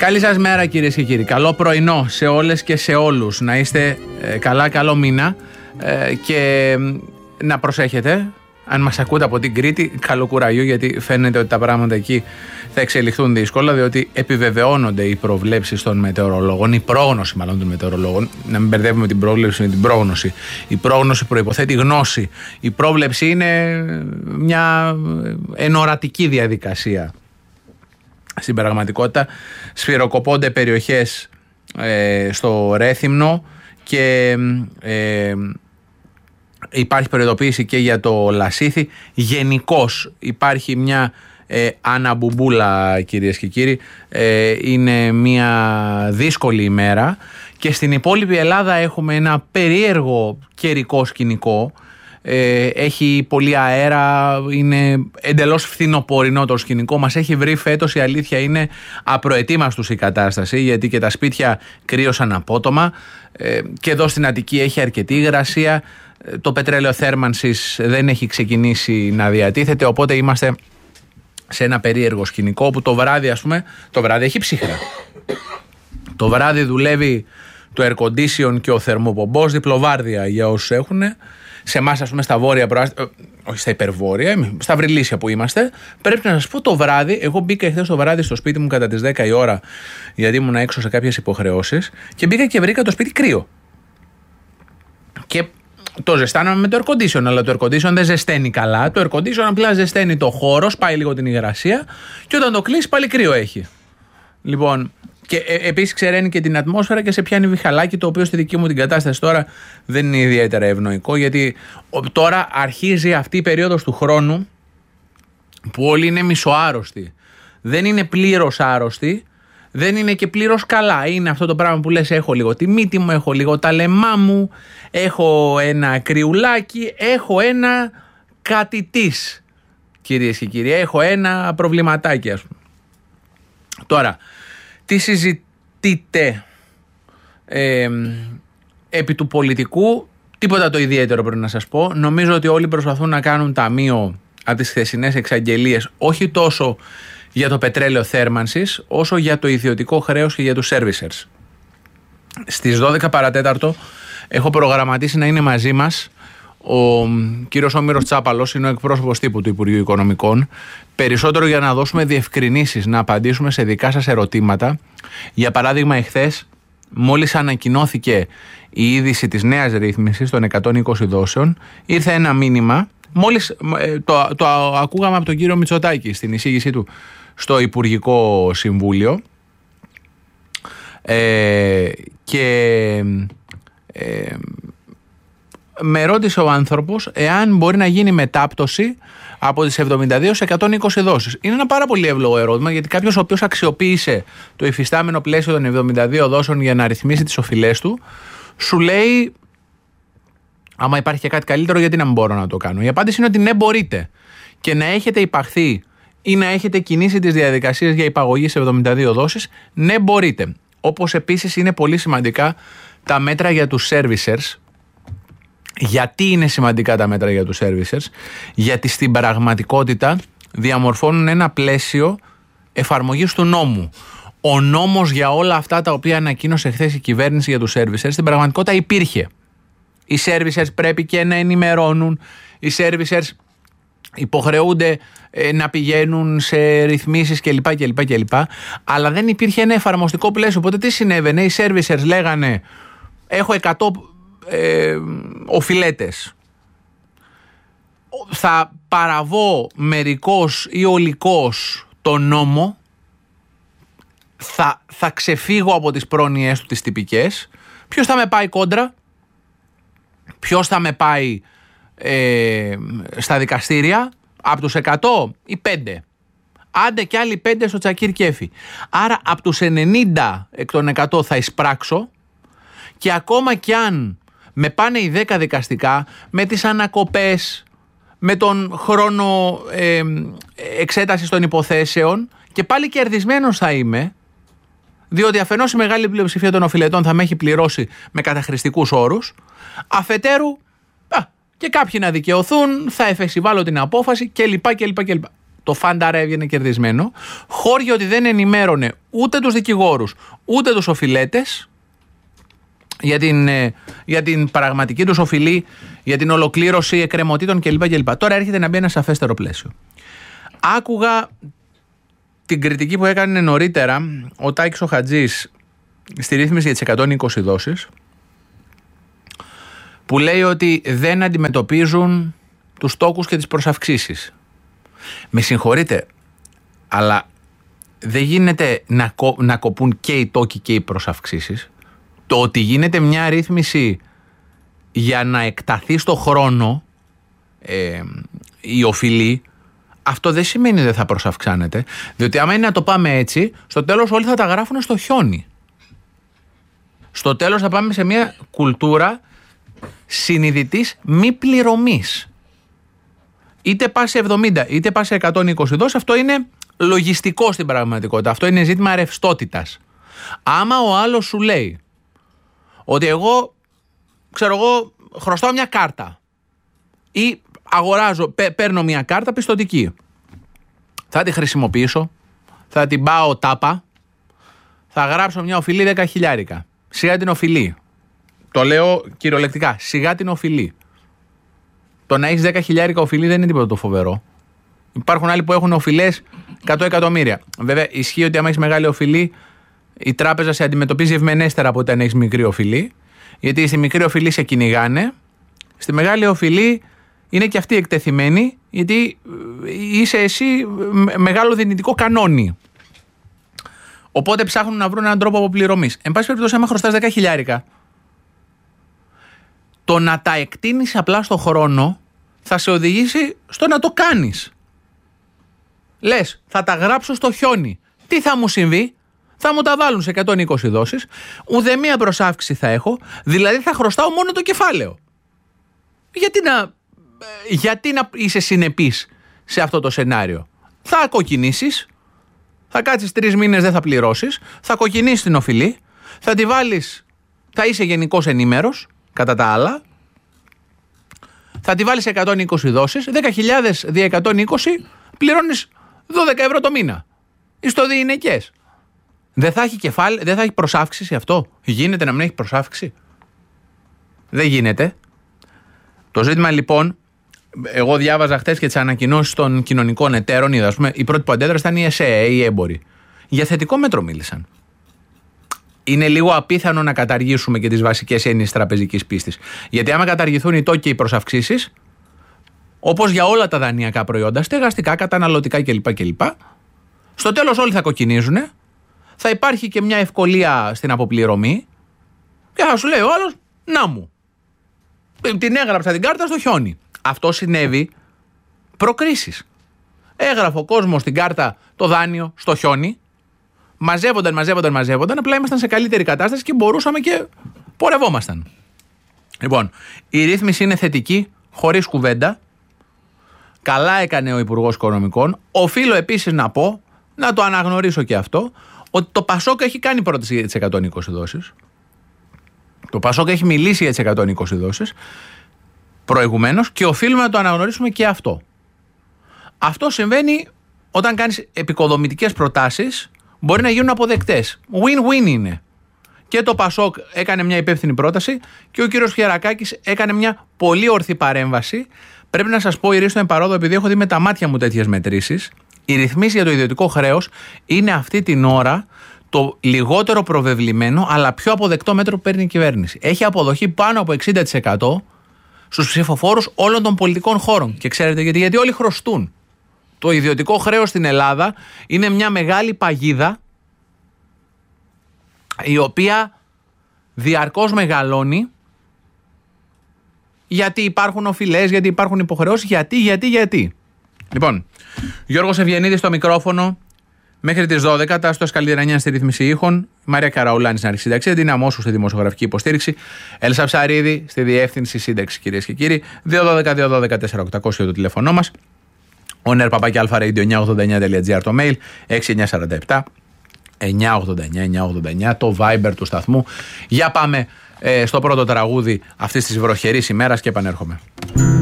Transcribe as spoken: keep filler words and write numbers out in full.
Καλή σας μέρα κυρίες και κύριοι. Καλό πρωινό σε όλες και σε όλους. Να είστε ε, καλά, καλό μήνα ε, και να προσέχετε. Αν μας ακούτε από την Κρήτη, καλό κουραγιό, γιατί φαίνεται ότι τα πράγματα εκεί θα εξελιχθούν δύσκολα, διότι επιβεβαιώνονται οι προβλέψεις των μετεωρολόγων, η πρόγνωση μάλλον των μετεωρολόγων. Να μην μπερδεύουμε την πρόβλεψη με την πρόγνωση. Η πρόγνωση προϋποθέτει γνώση. Η πρόβλεψη είναι μια ενορατική διαδικασία. Στην πραγματικότητα σφυροκοπώνται περιοχές ε, στο Ρέθυμνο και ε, υπάρχει προειδοποίηση και για το Λασίθι. Γενικώς υπάρχει μια ε, αναμπουμπούλα, κυρίες και κύριοι. Ε, είναι μια δύσκολη ημέρα και στην υπόλοιπη Ελλάδα έχουμε ένα περίεργο καιρικό σκηνικό. Ε, έχει πολύ αέρα, είναι εντελώς φθινοπορεινό το σκηνικό. Μας έχει βρει φέτος, η αλήθεια είναι, απροετοίμαστους η κατάσταση, γιατί και τα σπίτια κρύωσαν απότομα ε, και εδώ στην Αττική έχει αρκετή υγρασία. Το πετρέλαιο θέρμανσης δεν έχει ξεκινήσει να διατίθεται, οπότε είμαστε σε ένα περίεργο σκηνικό που το βράδυ, ας πούμε, το βράδυ έχει ψύχρα. Το βράδυ δουλεύει το air condition και ο θερμοπομπός, διπλοβάρδια για όσους έχουν. Σε εμάς, ας πούμε, στα βόρεια προάστια, όχι στα υπερβόρεια, στα Βρυλίσια που είμαστε, πρέπει να σας πω το βράδυ. Εγώ μπήκα χθες το βράδυ στο σπίτι μου κατά τις δέκα η ώρα, γιατί ήμουν έξω σε κάποιες υποχρεώσεις, και μπήκα και βρήκα το σπίτι κρύο. Και το ζεστάναμε με το air condition, αλλά το air condition δεν ζεσταίνει καλά. Το air condition απλά ζεσταίνει το χώρο, σπάει λίγο την υγρασία, και όταν το κλείσει πάλι κρύο έχει. Λοιπόν. Και ε, επίσης ξεραίνει και την ατμόσφαιρα και σε πιάνει βιχαλάκι, το οποίο στη δική μου την κατάσταση τώρα δεν είναι ιδιαίτερα ευνοϊκό, γιατί τώρα αρχίζει αυτή η περίοδος του χρόνου που όλοι είναι μισοάρρωστοι. Δεν είναι πλήρως άρρωστοι, δεν είναι και πλήρως καλά. Είναι αυτό το πράγμα που λες: έχω λίγο τη μύτη μου, έχω λίγο τα λαιμά μου, έχω ένα κρυουλάκι, έχω ένα κάτι της, κυρίες και κύριοι, έχω ένα προβληματάκι, ας πούμε. Τώρα, τι συζητείτε ε, επί του πολιτικού? Τίποτα το ιδιαίτερο πρέπει να σας πω. Νομίζω ότι όλοι προσπαθούν να κάνουν ταμείο από τις χθεσινές εξαγγελίες, όχι τόσο για το πετρέλαιο θέρμανσης, όσο για το ιδιωτικό χρέος και για τους servicers. Στις δώδεκα παρατέταρτο έχω προγραμματίσει να είναι μαζί μας ο κύριος Όμηρος Τσάπαλος, είναι ο εκπρόσωπος τύπου του Υπουργείου Οικονομικών, περισσότερο για να δώσουμε διευκρινήσεις, να απαντήσουμε σε δικά σας ερωτήματα. Για παράδειγμα, εχθές, μόλις ανακοινώθηκε η είδηση της νέας ρύθμισης των εκατόν είκοσι δόσεων, ήρθε ένα μήνυμα, μόλις το, το ακούγαμε από τον κύριο Μητσοτάκη στην εισήγησή του στο Υπουργικό Συμβούλιο, ε, και ε, με ρώτησε ο άνθρωπος εάν μπορεί να γίνει μετάπτωση από τις εβδομήντα δύο σε εκατόν είκοσι δόσεις. Είναι ένα πάρα πολύ εύλογο ερώτημα, γιατί κάποιος ο οποίος αξιοποίησε το υφιστάμενο πλαίσιο των εβδομήντα δύο δόσεων για να ρυθμίσει τις οφειλές του, σου λέει, άμα υπάρχει και κάτι καλύτερο, γιατί να μην μπορώ να το κάνω? Η απάντηση είναι ότι ναι, μπορείτε. Και να έχετε υπαχθεί ή να έχετε κινήσει τις διαδικασίες για υπαγωγή σε εβδομήντα δύο δόσεις, ναι, μπορείτε. Όπως επίσης είναι πολύ σημαντικά τα μέτρα για τους servicers. Γιατί είναι σημαντικά τα μέτρα για τους servicers? Γιατί στην πραγματικότητα διαμορφώνουν ένα πλαίσιο εφαρμογής του νόμου. Ο νόμος για όλα αυτά τα οποία ανακοίνωσε χθες η κυβέρνηση για τους servicers, στην πραγματικότητα υπήρχε. Οι servicers πρέπει και να ενημερώνουν, οι servicers υποχρεούνται ε, να πηγαίνουν σε ρυθμίσεις κλπ, κλπ, κλπ. Αλλά δεν υπήρχε ένα εφαρμοστικό πλαίσιο. Οπότε τι συνέβαινε? Οι servicers λέγανε: έχω εκατό ε, οφειλέτες, θα παραβώ μερικώς ή ολικώς το νόμο, θα, θα ξεφύγω από τις πρόνοιές του τις τυπικές. Ποιος θα με πάει κόντρα? Ποιος θα με πάει ε, στα δικαστήρια? Από τους εκατό ή πέντε? Άντε και άλλοι πέντε στο τσακίρ κέφι. Άρα από τους ενενήντα εκ των εκατό θα εισπράξω, και ακόμα κι αν με πάνε οι δέκα δικαστικά, με τις ανακοπές, με τον χρόνο ε, εξέτασης των υποθέσεων, και πάλι κερδισμένος θα είμαι, διότι αφενός η μεγάλη πλειοψηφία των οφειλετών θα με έχει πληρώσει με καταχρηστικούς όρους, αφετέρου α, και κάποιοι να δικαιωθούν, θα εφεσιβάλω την απόφαση κλπ, κλπ, κλπ. το φάνταρα έβγαινε κερδισμένο. Χώργε ότι δεν ενημέρωνε ούτε τους δικηγόρους ούτε τους οφειλέτες για την, για την πραγματική τους οφειλή, για την ολοκλήρωση εκκρεμωτήτων κλπ. κλπ. Τώρα έρχεται να μπει ένα σαφέστερο πλαίσιο. Άκουγα την κριτική που έκανε νωρίτερα ο Τάκης ο Χατζής στη ρύθμιση για τις εκατόν είκοσι δόσεις, που λέει ότι δεν αντιμετωπίζουν τους τόκους και τις προσαυξήσεις. Με συγχωρείτε, αλλά δεν γίνεται να, κο, να κοπούν και οι τόκοι και οι προσαυξήσεις. Το ότι γίνεται μια ρύθμιση για να εκταθεί στο χρόνο ε, η οφειλή, αυτό δεν σημαίνει δεν θα προσαυξάνεται, διότι άμα είναι να το πάμε έτσι, στο τέλος όλοι θα τα γράφουν στο χιόνι. Στο τέλος θα πάμε σε μια κουλτούρα συνειδητής μη πληρωμής. Είτε πας σε εβδομήντα είτε πας σε εκατόν είκοσι δόσεις, αυτό είναι λογιστικό στην πραγματικότητα. Αυτό είναι ζήτημα ρευστότητας. Άμα ο άλλος σου λέει ότι εγώ, ξέρω εγώ, χρωστάω μια κάρτα ή αγοράζω, παίρνω μια κάρτα πιστωτική, θα τη χρησιμοποιήσω, θα την πάω τάπα, θα γράψω μια οφειλή δέκα χιλιάρικα. Σιγά την οφειλή. Το λέω κυριολεκτικά. Σιγά την οφειλή. Το να έχεις δέκα χιλιάρικα οφειλή δεν είναι τίποτα το φοβερό. Υπάρχουν άλλοι που έχουν οφειλές εκατό εκατομμύρια. Βέβαια, ισχύει ότι άμα έχεις μεγάλη οφειλή, η τράπεζα σε αντιμετωπίζει ευμενέστερα από όταν έχεις μικρή οφειλή. Γιατί στη μικρή οφειλή σε κυνηγάνε. Στη μεγάλη οφειλή είναι και αυτή εκτεθειμένη, γιατί είσαι εσύ μεγάλο δυνητικό κανόνι. Οπότε ψάχνουν να βρουν έναν τρόπο αποπληρωμής. Εν πάση περιπτώσει, άμα χρωστάς δέκα χιλιάρικα, το να τα εκτείνεις απλά στο χρόνο θα σε οδηγήσει στο να το κάνεις. Λες, θα τα γράψω στο χιόνι. Τι θα μου συμβεί? Θα μου τα βάλουν σε εκατόν είκοσι δόσεις, ουδέμια προσάυξη θα έχω, δηλαδή θα χρωστάω μόνο το κεφάλαιο. Γιατί να, γιατί να είσαι συνεπής σε αυτό το σενάριο? Θα κοκκινήσεις, θα κάτσεις τρεις μήνες, δεν θα πληρώσεις, θα κοκκινήσεις την οφειλή, θα τη βάλεις, θα είσαι γενικώς ενήμερος, κατά τα άλλα, θα τη βάλεις εκατόν είκοσι δόσεις, δέκα χιλιάδες δια εκατόν είκοσι, πληρώνεις δώδεκα ευρώ το μήνα. Στο διηνεκές. Δεν θα έχει κεφάλι, δεν θα έχει προσάυξηση αυτό? Γίνεται να μην έχει προσάυξηση? Δεν γίνεται. Το ζήτημα λοιπόν, εγώ διάβαζα χτες και τις ανακοινώσεις των κοινωνικών εταίρων, είδα, ας πούμε, η πρώτη που αντέδρασε ήταν η ΕΣΕ, οι έμποροι. Για θετικό μέτρο μίλησαν. Είναι λίγο απίθανο να καταργήσουμε και τις βασικές έννοιες τραπεζικής πίστης. Γιατί άμα καταργηθούν οι τόκοι και οι προσαυξήσεις, όπως για όλα τα δανειακά προϊόντα, στεγαστικά, καταναλωτικά κλπ. κλπ. Στο τέλος όλοι θα κοκκινίζουν, θα υπάρχει και μια ευκολία στην αποπληρωμή και θα σου λέει ο άλλος, να μου, την έγραψα την κάρτα στο χιόνι. Αυτό συνέβη προκρίσεις. Έγραφε ο κόσμος την κάρτα το δάνειο στο χιόνι, μαζεύονταν, μαζεύονταν, μαζεύονταν, απλά ήμασταν σε καλύτερη κατάσταση και μπορούσαμε και πορευόμασταν. Λοιπόν, η ρύθμιση είναι θετική, χωρίς κουβέντα. Καλά έκανε ο Υπουργός Οικονομικών. Οφείλω επίσης να πω, να το αναγνωρίσω και αυτό, ότι το Πασόκ έχει κάνει πρόταση για τις εκατόν είκοσι δόσεις. Το Πασόκ έχει μιλήσει για τις εκατόν είκοσι δόσεις προηγουμένως και οφείλουμε να το αναγνωρίσουμε και αυτό. Αυτό συμβαίνει όταν κάνεις επικοδομητικές προτάσεις, μπορεί να γίνουν αποδεκτές. Win-win είναι. Και το Πασόκ έκανε μια υπεύθυνη πρόταση και ο κύριος Χερακάκης έκανε μια πολύ ορθή παρέμβαση. Πρέπει να σας πω, Ηρίστο εν παρόδο, επειδή έχω δει με τα μάτια μου τέτοιες μετρήσεις, η ρυθμίση για το ιδιωτικό χρέος είναι αυτή την ώρα το λιγότερο προβεβλημένο αλλά πιο αποδεκτό μέτρο που παίρνει η κυβέρνηση. Έχει αποδοχή πάνω από εξήντα τοις εκατό στους ψηφοφόρους όλων των πολιτικών χώρων. Και ξέρετε γιατί? Γιατί όλοι χρωστούν. Το ιδιωτικό χρέος στην Ελλάδα είναι μια μεγάλη παγίδα η οποία διαρκώς μεγαλώνει, γιατί υπάρχουν οφειλές, γιατί υπάρχουν υποχρεώσεις, γιατί, γιατί, γιατί. Λοιπόν, Γιώργος Ευγενίδης στο μικρόφωνο μέχρι τις δώδεκα, Τάστος Καλλιδρανιάν στη ρύθμιση ήχων, Μαρία Καραουλάνη στην αρχή σύνταξη, Δίνα Μόσου στη δημοσιογραφική υποστήριξη, Έλσα Ψαρίδη στη διεύθυνση σύνταξη, κυρίες και κύριοι. δύο ένα δύο δύο ένα τέσσερα οκτώ μηδέν μηδέν το τηλέφωνό μας. Ο νερ παπάκι αλφα-radio εννιακόσια ογδόντα εννιά τελεία τζι άρ το mail, έξι εννιά τέσσερα επτά εννιακόσια ογδόντα εννιά εννιακόσια ογδόντα εννιά το Viber του σταθμού. Για πάμε ε, στο πρώτο τραγούδι αυτής της βροχερής ημέρας και επανέρχομαι.